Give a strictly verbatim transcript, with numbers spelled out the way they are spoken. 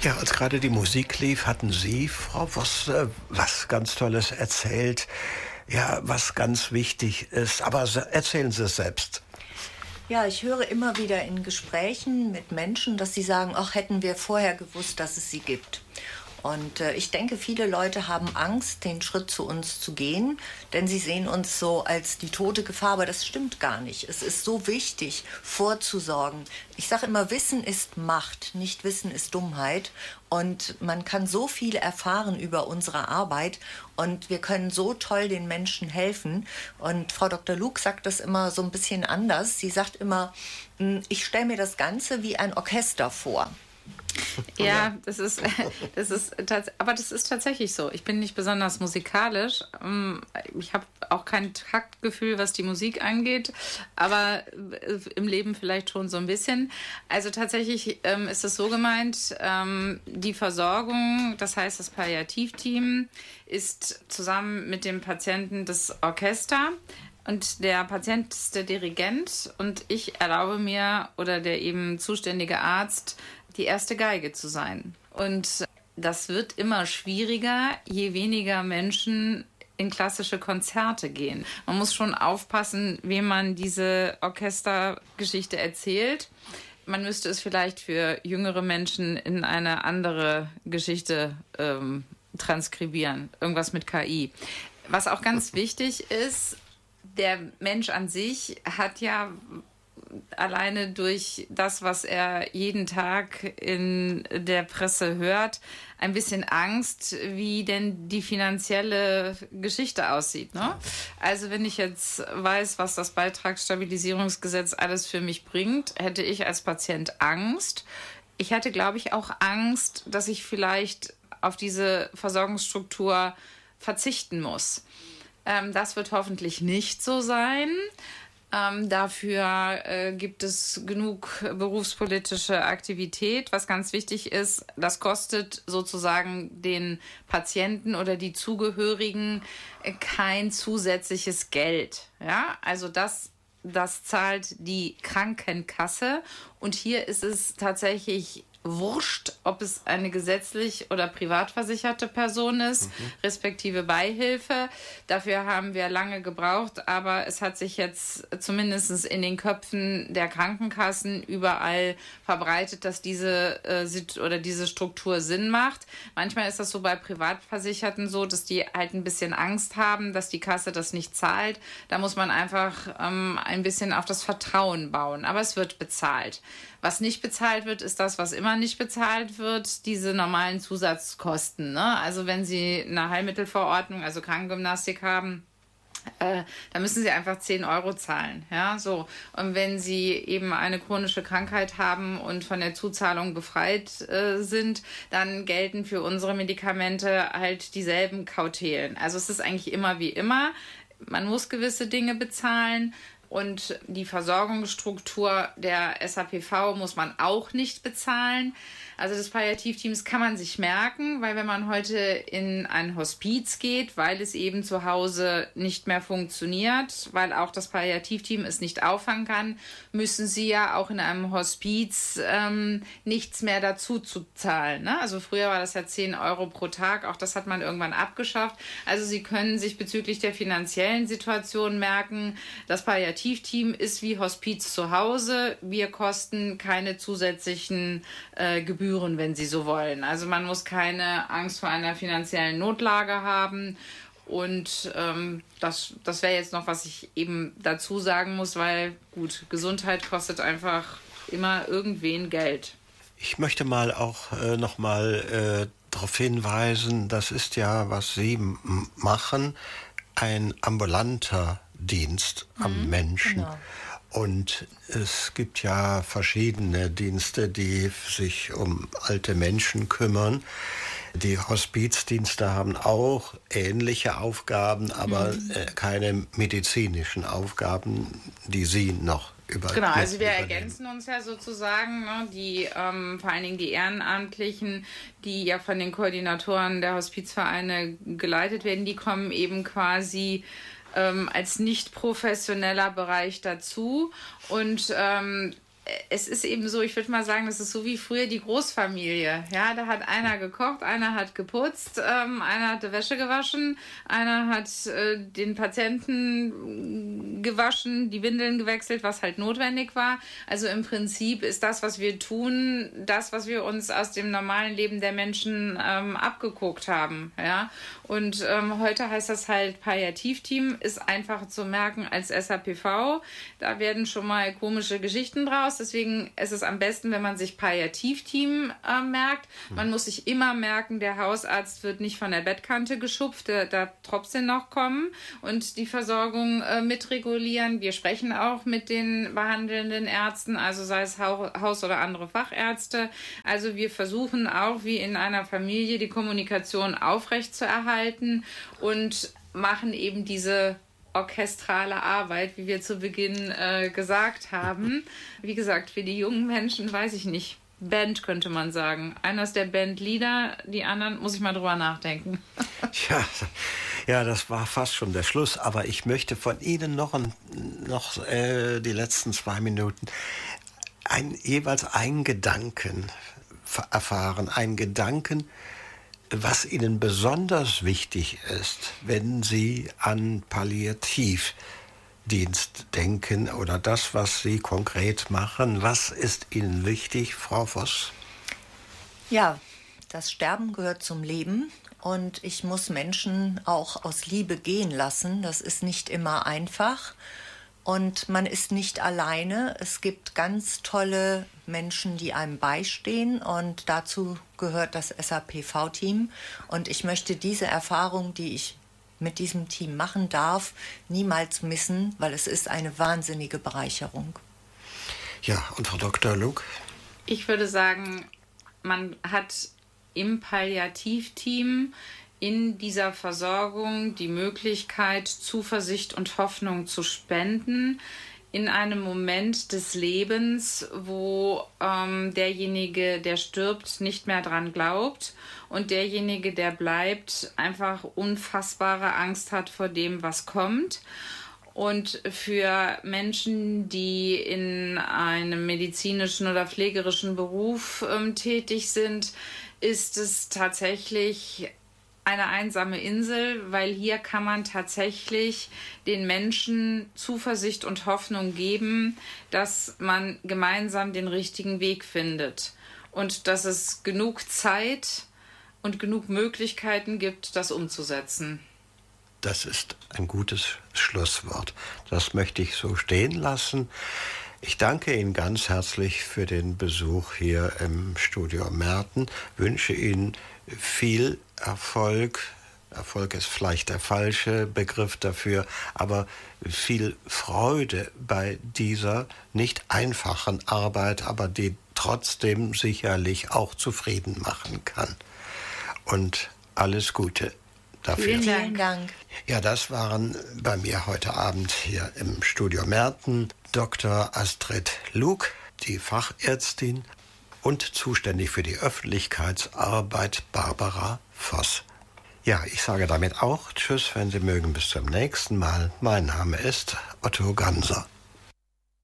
Ja, als gerade die Musik lief, hatten Sie, Frau Voss, äh, was ganz Tolles erzählt. Ja, was ganz wichtig ist. Aber se- erzählen Sie es selbst. Ja, ich höre immer wieder in Gesprächen mit Menschen, dass sie sagen, ach, hätten wir vorher gewusst, dass es sie gibt. Und äh, ich denke, viele Leute haben Angst, den Schritt zu uns zu gehen, denn sie sehen uns so als die tote Gefahr, aber das stimmt gar nicht. Es ist so wichtig, vorzusorgen. Ich sage immer, Wissen ist Macht, nicht Wissen ist Dummheit. Und man kann so viel erfahren über unsere Arbeit und wir können so toll den Menschen helfen. Und Frau Doktor Luke sagt das immer so ein bisschen anders. Sie sagt immer, "Mm, ich stelle mir das Ganze wie ein Orchester vor." Ja, das ist, das ist, tats- aber das ist tatsächlich so. Ich bin nicht besonders musikalisch. Ähm, Ich habe auch kein Taktgefühl, was die Musik angeht, aber äh, im Leben vielleicht schon so ein bisschen. Also tatsächlich ähm, ist es so gemeint, ähm, die Versorgung, das heißt das Palliativteam, ist zusammen mit dem Patienten das Orchester. Und der Patient ist der Dirigent und ich erlaube mir oder der eben zuständige Arzt, die erste Geige zu sein. Und das wird immer schwieriger, je weniger Menschen in klassische Konzerte gehen. Man muss schon aufpassen, wem man diese Orchestergeschichte erzählt. Man müsste es vielleicht für jüngere Menschen in eine andere Geschichte ähm, transkribieren. Irgendwas mit K I. Was auch ganz wichtig ist, der Mensch an sich hat ja alleine durch das, was er jeden Tag in der Presse hört, ein bisschen Angst, wie denn die finanzielle Geschichte aussieht. Ne? Also wenn ich jetzt weiß, was das Beitragsstabilisierungsgesetz alles für mich bringt, hätte ich als Patient Angst. Ich hätte, glaube ich, auch Angst, dass ich vielleicht auf diese Versorgungsstruktur verzichten muss. Ähm, das wird hoffentlich nicht so sein. Ähm, dafür äh, gibt es genug berufspolitische Aktivität. Was ganz wichtig ist, das kostet sozusagen den Patienten oder die Zugehörigen äh, kein zusätzliches Geld. Ja, also das, das zahlt die Krankenkasse. Und hier ist es tatsächlich wurscht, ob es eine gesetzlich oder privat versicherte Person ist, mhm. respektive Beihilfe. Dafür haben wir lange gebraucht, aber es hat sich jetzt zumindest in den Köpfen der Krankenkassen überall verbreitet, dass diese äh, oder diese Struktur Sinn macht. Manchmal ist das so bei Privatversicherten so, dass die halt ein bisschen Angst haben, dass die Kasse das nicht zahlt. Da muss man einfach ähm, ein bisschen auf das Vertrauen bauen, aber es wird bezahlt. Was nicht bezahlt wird, ist das, was immer nicht bezahlt wird, diese normalen Zusatzkosten. Ne? Also wenn Sie eine Heilmittelverordnung, also Krankengymnastik haben, äh, da müssen Sie einfach zehn Euro zahlen. Ja? So. Und wenn Sie eben eine chronische Krankheit haben und von der Zuzahlung befreit äh, sind, dann gelten für unsere Medikamente halt dieselben Kautelen. Also es ist eigentlich immer wie immer. Man muss gewisse Dinge bezahlen. Und die Versorgungsstruktur der S A P V muss man auch nicht bezahlen. Also des Palliativteams kann man sich merken, weil wenn man heute in ein Hospiz geht, weil es eben zu Hause nicht mehr funktioniert, weil auch das Palliativteam es nicht auffangen kann, müssen sie ja auch in einem Hospiz ähm, nichts mehr dazu zu zahlen. Ne? Also früher war das ja zehn Euro pro Tag, auch das hat man irgendwann abgeschafft. Also sie können sich bezüglich der finanziellen Situation merken, das Palliativteam ist wie Hospiz zu Hause. Wir kosten keine zusätzlichen äh, Gebühren, wenn Sie so wollen. Also man muss keine Angst vor einer finanziellen Notlage haben. Und ähm, das, das wäre jetzt noch, was ich eben dazu sagen muss, weil gut, Gesundheit kostet einfach immer irgendwen Geld. Ich möchte mal auch äh, noch mal äh, darauf hinweisen, das ist ja, was Sie m- machen, ein ambulanter Dienst am Mhm, Menschen. genau. Und es gibt ja verschiedene Dienste, die sich um alte Menschen kümmern. Die Hospizdienste haben auch ähnliche Aufgaben, aber Mhm. äh, keine medizinischen Aufgaben, die Sie noch über Genau, also wir übernehmen. ergänzen uns ja sozusagen, ne, die ähm, vor allen Dingen die Ehrenamtlichen, die ja von den Koordinatoren der Hospizvereine geleitet werden, die kommen eben quasi ähm, als nicht professioneller Bereich dazu und ähm, es ist eben so, ich würde mal sagen, das ist so wie früher die Großfamilie. Ja, da hat einer gekocht, einer hat geputzt, ähm, einer hat die Wäsche gewaschen, einer hat äh, den Patienten gewaschen, die Windeln gewechselt, was halt notwendig war. Also im Prinzip ist das, was wir tun, das, was wir uns aus dem normalen Leben der Menschen ähm, abgeguckt haben. Ja? Und ähm, heute heißt das halt Palliativteam, ist einfach zu merken als S A P V. Da werden schon mal komische Geschichten draus. Deswegen ist es am besten, wenn man sich Palliativteam äh, merkt. Man muss sich immer merken, der Hausarzt wird nicht von der Bettkante geschupft, der darf trotzdem noch kommen und die Versorgung äh, mitregulieren. Wir sprechen auch mit den behandelnden Ärzten, also sei es Haus- oder andere Fachärzte. Also wir versuchen auch, wie in einer Familie, die Kommunikation aufrechtzuerhalten und machen eben diese orchestrale Arbeit, wie wir zu Beginn äh, gesagt haben. Wie gesagt, für die jungen Menschen weiß ich nicht. Band könnte man sagen. Einer ist der Bandleader, die anderen muss ich mal drüber nachdenken. Ja, ja, das war fast schon der Schluss, aber ich möchte von Ihnen noch, ein, noch äh, die letzten zwei Minuten ein, jeweils einen Gedanken erfahren, einen Gedanken, was Ihnen besonders wichtig ist, wenn Sie an Palliativdienst denken oder das, was Sie konkret machen. Was ist Ihnen wichtig, Frau Voss? Ja, das Sterben gehört zum Leben und ich muss Menschen auch aus Liebe gehen lassen. Das ist nicht immer einfach. Und man ist nicht alleine. Es gibt ganz tolle Menschen, die einem beistehen. Und dazu gehört das S A P V-Team. Und ich möchte diese Erfahrung, die ich mit diesem Team machen darf, niemals missen, weil es ist eine wahnsinnige Bereicherung. Ja, und Frau Doktor Luck? Ich würde sagen, man hat im Palliativteam in dieser Versorgung die Möglichkeit, Zuversicht und Hoffnung zu spenden in einem Moment des Lebens, wo ähm, derjenige, der stirbt, nicht mehr dran glaubt und derjenige, der bleibt, einfach unfassbare Angst hat vor dem, was kommt. Und für Menschen, die in einem medizinischen oder pflegerischen Beruf ähm, tätig sind, ist es tatsächlich eine einsame Insel, weil hier kann man tatsächlich den Menschen Zuversicht und Hoffnung geben, dass man gemeinsam den richtigen Weg findet und dass es genug Zeit und genug Möglichkeiten gibt, das umzusetzen. Das ist ein gutes Schlusswort. Das möchte ich so stehen lassen. Ich danke Ihnen ganz herzlich für den Besuch hier im Studio Merten, wünsche Ihnen viel Erfolg. Erfolg ist vielleicht der falsche Begriff dafür, aber viel Freude bei dieser nicht einfachen Arbeit, aber die trotzdem sicherlich auch zufrieden machen kann. Und alles Gute dafür. Vielen Dank. Vielen Dank. Ja, das waren bei mir heute Abend hier im Studio Merten Doktor Astrid Luck, die Fachärztin, und zuständig für die Öffentlichkeitsarbeit Barbara Voss. Ja, ich sage damit auch Tschüss, wenn Sie mögen, bis zum nächsten Mal. Mein Name ist Otto Ganser.